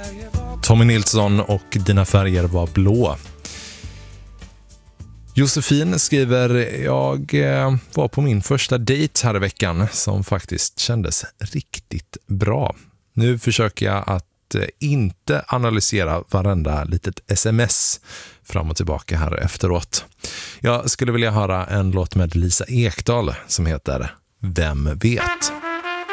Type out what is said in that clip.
Tommy Nilsson och Dina färger var blå. Josefin skriver: jag var på min första dejt här i veckan som faktiskt kändes riktigt bra. Nu försöker jag att inte analysera varenda litet sms fram och tillbaka här efteråt. Jag skulle vilja höra en låt med Lisa Ekdahl som heter Vem vet?